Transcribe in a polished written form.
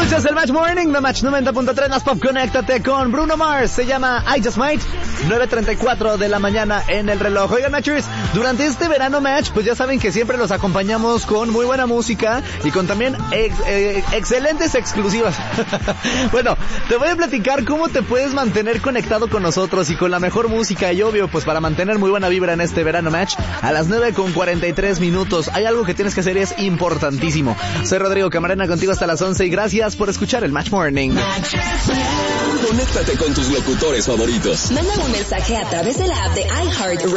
Escuchas el Match Morning de Match 90.3 más Pop. Conéctate con Bruno Mars. Se llama I Just Might. 9:34 de la mañana en el reloj. Oigan, Matchers, durante este verano Match, pues ya saben que siempre los acompañamos con muy buena música y con también excelentes exclusivas. Bueno, te voy a platicar cómo te puedes mantener conectado con nosotros y con la mejor música y obvio, pues para mantener muy buena vibra en este verano Match. A las 9:43 hay algo que tienes que hacer y es importantísimo. Soy Rodrigo Camarena, contigo hasta las 11 y gracias por escuchar el Match Morning. Conéctate con tus locutores favoritos. Manda un mensaje a través de la app de iHeart